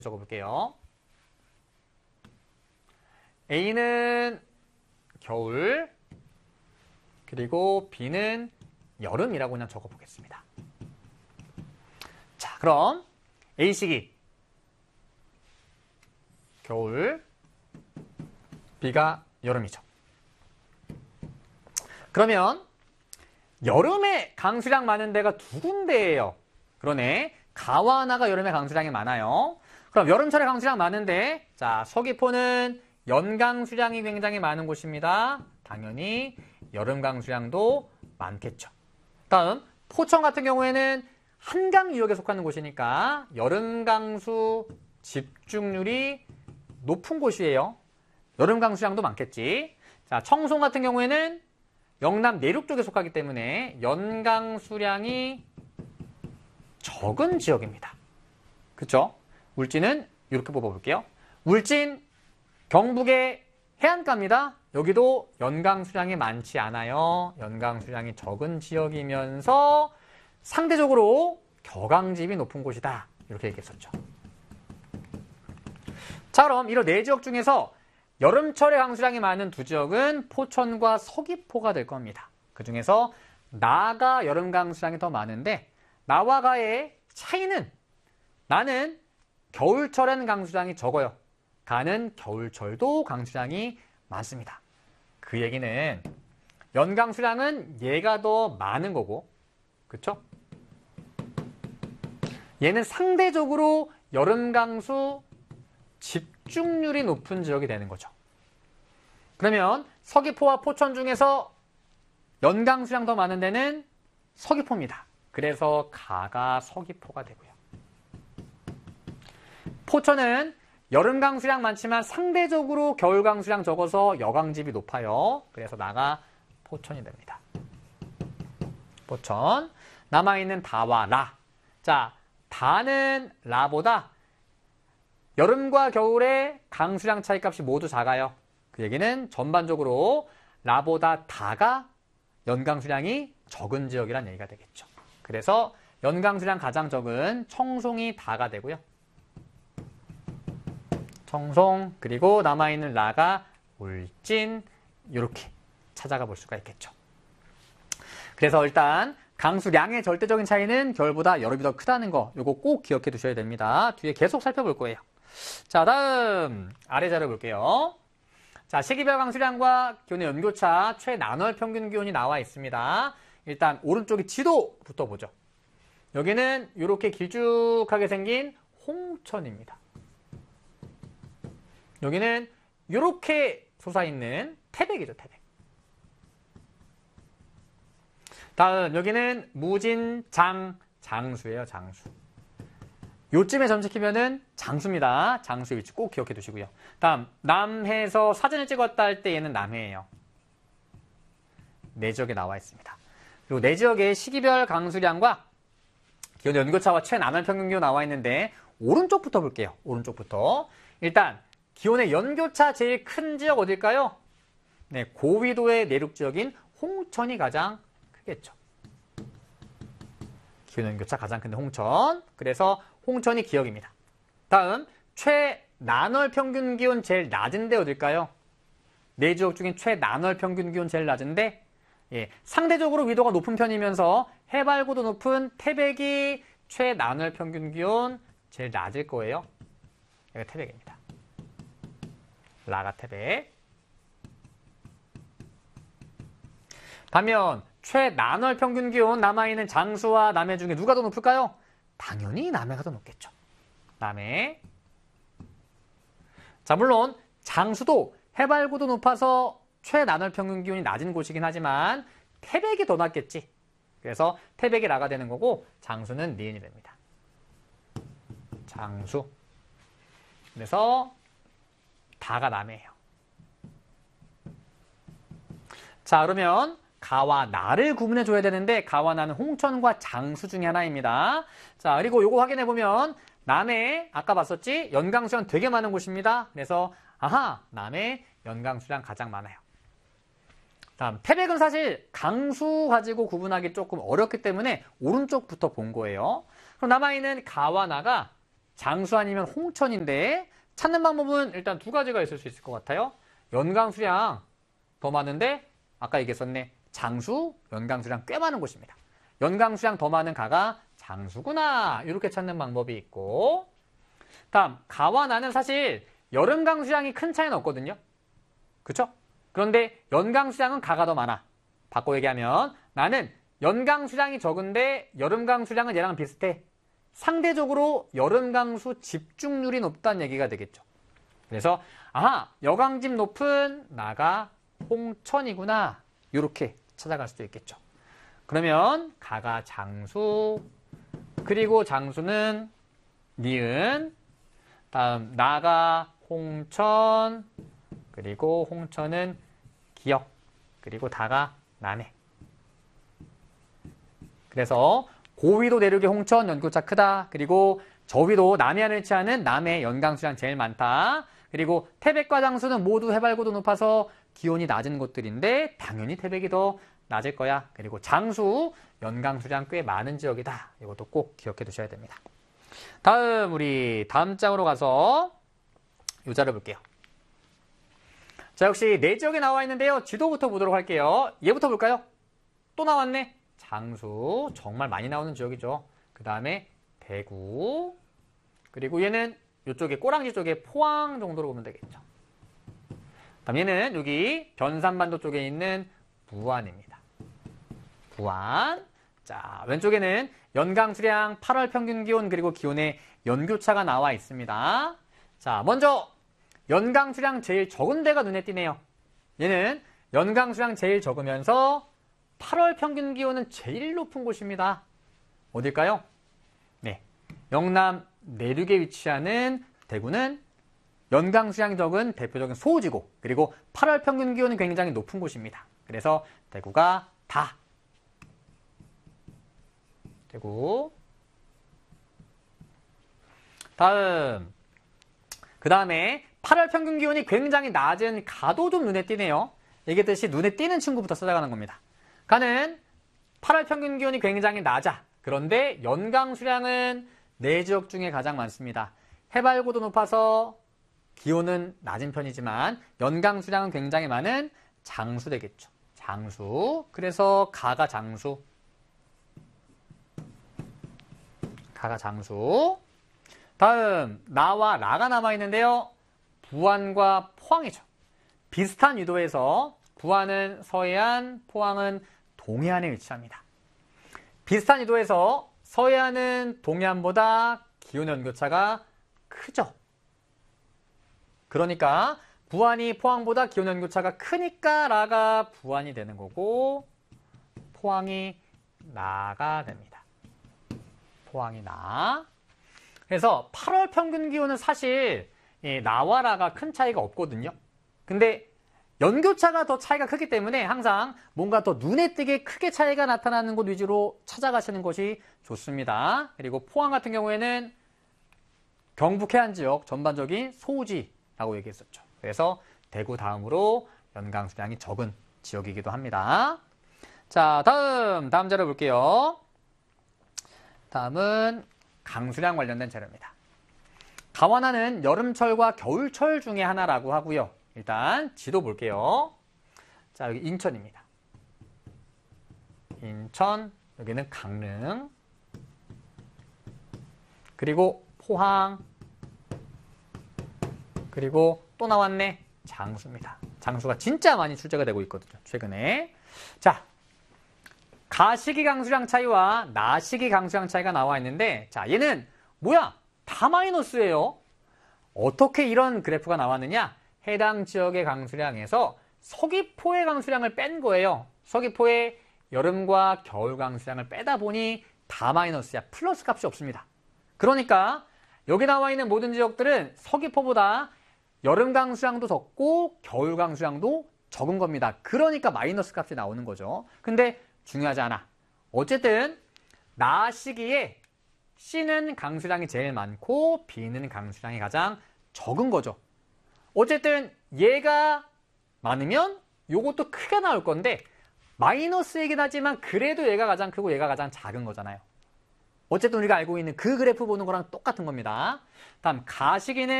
적어볼게요. A는 겨울, 그리고 B는 여름이라고 그냥 적어보겠습니다. 자, 그럼 A식이 겨울, B가 여름이죠. 그러면 여름에 강수량 많은 데가 두 군데예요. 그러네. 가와 나가 여름에 강수량이 많아요. 그럼 여름철에 강수량 많은데, 자, 서귀포는 연강 수량이 굉장히 많은 곳입니다. 당연히 여름 강수량도 많겠죠. 다음 포천 같은 경우에는 한강 유역에 속하는 곳이니까 여름 강수 집중률이 높은 곳이에요. 여름 강수량도 많겠지. 자, 청송 같은 경우에는 영남 내륙 쪽에 속하기 때문에 연강 수량이 적은 지역입니다. 그렇죠? 울진은 이렇게 뽑아볼게요. 울진 경북의 해안가입니다. 여기도 연강 수량이 많지 않아요. 연강 수량이 적은 지역이면서 상대적으로 격강집이 높은 곳이다. 이렇게 얘기했었죠. 자, 그럼 이런 네 지역 중에서 여름철에 강수량이 많은 두 지역은 포천과 서귀포가 될 겁니다. 그 중에서 나가 여름 강수량이 더 많은데 나와 가의 차이는 나는 겨울철엔 강수량이 적어요. 가는 겨울철도 강수량이 많습니다. 그 얘기는 연강수량은 얘가 더 많은 거고, 그쵸? 얘는 상대적으로 여름 강수 집중률이 높은 지역이 되는 거죠. 그러면 서귀포와 포천 중에서 연강수량 더 많은 데는 서귀포입니다. 그래서 가가 서귀포가 되고요. 포천은 여름 강수량 많지만 상대적으로 겨울 강수량 적어서 여강집이 높아요. 그래서 나가 포천이 됩니다. 포천. 남아있는 다와 라. 자, 다는 라보다 여름과 겨울의 강수량 차이값이 모두 작아요. 그 얘기는 전반적으로 라보다 다가 연강수량이 적은 지역이란 얘기가 되겠죠. 그래서 연강수량 가장 적은 청송이 다가 되고요. 청송, 그리고 남아있는 라가 울진, 이렇게 찾아가 볼 수가 있겠죠. 그래서 일단 강수량의 절대적인 차이는 겨울보다 여름이 더 크다는 거, 이거 꼭 기억해 두셔야 됩니다. 뒤에 계속 살펴볼 거예요. 자, 다음 아래 자료 볼게요. 자, 시기별 강수량과 기온의 연교차 최나널 평균 기온이 나와 있습니다. 일단 오른쪽이 지도부터 보죠. 여기는 이렇게 길쭉하게 생긴 홍천입니다. 여기는 이렇게 솟아있는 태백이죠, 태백. 다음 여기는 무진장, 장수예요, 장수. 요쯤에 점찍히면은 장수입니다. 장수 위치 꼭 기억해 두시고요. 다음 남해에서 사진을 찍었다 할 때 얘는 남해예요. 네 지역에 나와 있습니다. 그리고 네 지역의 시기별 강수량과 기온 연교차와 최나널 평균 기온 나와 있는데 오른쪽부터 볼게요. 오른쪽부터. 일단 기온의 연교차 제일 큰 지역 어딜까요? 네, 고위도의 내륙 지역인 홍천이 가장 크겠죠. 기온 연교차 가장 큰데 홍천. 그래서 홍천이 기억입니다. 다음 최나널 평균 기온 제일 낮은데 어딜까요? 네 지역 중에 최나널 평균 기온 제일 낮은데 상대적으로 위도가 높은 편이면서 해발고도 높은 태백이 최나널 평균 기온 제일 낮을 거예요. 여기가 태백입니다. 라가 태백. 반면 최나널 평균 기온 남아있는 장수와 남해 중에 누가 더 높을까요? 당연히 남해가 더 높겠죠. 남해. 자, 물론 장수도 해발고도 높아서 최나널 평균 기온이 낮은 곳이긴 하지만 태백이 더 낮겠지. 그래서 태백이 라가 되는 거고 장수는 니은이 됩니다. 장수. 그래서 다가 남해예요. 자, 그러면 가와 나를 구분해 줘야 되는데 가와 나는 홍천과 장수 중에 하나입니다. 자, 그리고 요거 확인해 보면 남해 아까 봤었지? 연강수량 되게 많은 곳입니다. 그래서 아하, 남해 연강수량 가장 많아요. 다음 태백은 사실 강수 가지고 구분하기 조금 어렵기 때문에 오른쪽부터 본 거예요. 그럼 남아있는 가와 나가 장수 아니면 홍천인데 찾는 방법은 일단 두 가지가 있을 수 있을 것 같아요. 연강수량 더 많은데 아까 얘기했었네. 장수, 연강수량 꽤 많은 곳입니다. 연강수량 더 많은 가가 장수구나. 이렇게 찾는 방법이 있고 다음 가와 나는 사실 여름강수량이 큰 차이는 없거든요. 그쵸? 그런데 연강수량은 가가 더 많아. 바꿔 얘기하면 나는 연강수량이 적은데 여름강수량은 얘랑 비슷해. 상대적으로 여름강수 집중률이 높다는 얘기가 되겠죠. 그래서 여강집 높은 나가 홍천이구나. 이렇게 찾아갈 수도 있겠죠. 그러면 가가 장수, 그리고 장수는 니은, 다음 나가 홍천, 그리고 홍천은 기역, 그리고 다가 나네. 그래서 고위도 내륙의 홍천 연교차 크다. 그리고 저위도 남해안을 위치하는 남해 연강수량 제일 많다. 그리고 태백과 장수는 모두 해발고도 높아서 기온이 낮은 곳들인데 당연히 태백이 더 낮을 거야. 그리고 장수 연강수량 꽤 많은 지역이다. 이것도 꼭 기억해 두셔야 됩니다. 다음 우리 다음 장으로 가서 이 자를 볼게요. 자, 역시 네 지역에 나와 있는데요. 지도부터 보도록 할게요. 얘부터 볼까요? 또 나왔네. 장수 정말 많이 나오는 지역이죠. 그 다음에 대구, 그리고 얘는 이쪽에 꼬랑지 쪽에 포항 정도로 보면 되겠죠. 다음 얘는 여기 변산반도 쪽에 있는 부안입니다. 부안. 자, 왼쪽에는 연강수량 8월 평균 기온 그리고 기온의 연교차가 나와 있습니다. 자, 먼저 연강수량 제일 적은 데가 눈에 띄네요. 얘는 연강수량 제일 적으면서 8월 평균 기온은 제일 높은 곳입니다. 어딜까요? 네, 영남 내륙에 위치하는 대구는 연강수량이 적은 대표적인 소우지고 그리고 8월 평균 기온은 굉장히 높은 곳입니다. 그래서 대구가 다. 대구. 다음. 그 다음에 8월 평균 기온이 굉장히 낮은 가도 좀 눈에 띄네요. 얘기했듯이 눈에 띄는 친구부터 찾아가는 겁니다. 가는 8월 평균 기온이 굉장히 낮아. 그런데 연강 수량은 네 지역 중에 가장 많습니다. 해발고도 높아서 기온은 낮은 편이지만 연강 수량은 굉장히 많은 장수 되겠죠. 장수. 그래서 가가 장수. 가가 장수. 다음 나와 라가 남아있는데요. 부안과 포항이죠. 비슷한 위도에서 부안은 서해안, 포항은 동해안에 위치합니다. 비슷한 위도에서 서해안은 동해안보다 기온 연교차가 크죠. 그러니까 부안이 포항보다 기온 연교차가 크니까 라가 부안이 되는 거고 포항이 나가 됩니다. 포항이 나. 그래서 8월 평균 기온은 사실 나와 라가 큰 차이가 없거든요. 근데 연교차가 더 차이가 크기 때문에 항상 뭔가 더 눈에 띄게 크게 차이가 나타나는 곳 위주로 찾아가시는 것이 좋습니다. 그리고 포항 같은 경우에는 경북 해안 지역 전반적인 소우지라고 얘기했었죠. 그래서 대구 다음으로 연강 수량이 적은 지역이기도 합니다. 자, 다음 자료 볼게요. 다음은 강수량 관련된 자료입니다. 가와나는 여름철과 겨울철 중에 하나라고 하고요. 일단 지도 볼게요. 자, 여기 인천입니다. 인천, 여기는 강릉, 그리고 포항, 그리고 또 나왔네, 장수입니다. 장수가 진짜 많이 출제가 되고 있거든요, 최근에. 자, 가시기 강수량 차이와 나시기 강수량 차이가 나와 있는데, 자, 얘는 뭐야? 다 마이너스예요. 어떻게 이런 그래프가 나왔느냐? 해당 지역의 강수량에서 서귀포의 강수량을 뺀 거예요. 서귀포의 여름과 겨울 강수량을 빼다 보니 다 마이너스야. 플러스 값이 없습니다. 그러니까 여기 나와 있는 모든 지역들은 서귀포보다 여름 강수량도 적고 겨울 강수량도 적은 겁니다. 그러니까 마이너스 값이 나오는 거죠. 근데 중요하지 않아. 어쨌든 나 시기에 C는 강수량이 제일 많고 B는 강수량이 가장 적은 거죠. 어쨌든 얘가 많으면 요것도 크게 나올 건데 마이너스이긴 하지만 그래도 얘가 가장 크고 얘가 가장 작은 거잖아요. 어쨌든 우리가 알고 있는 그 그래프 보는 거랑 똑같은 겁니다. 다음 가시기는